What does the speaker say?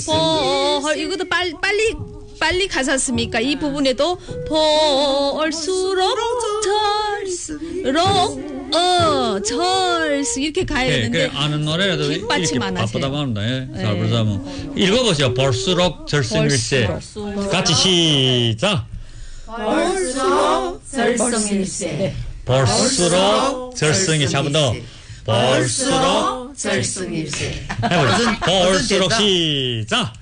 이것도 빨리 가사 씁니까? 이 부분에도 볼수록 절수 이렇게 가야 되는데 아는 노래라도 이렇게 바쁘다 말합니다. 잘 부르자면 읽어보세요. 볼수록 절성일세. 같이 시작. 볼수록 절성일세. 볼수록 절성일세. 한번 더. 볼수록 절성일세. 해보자. 볼수록 시작.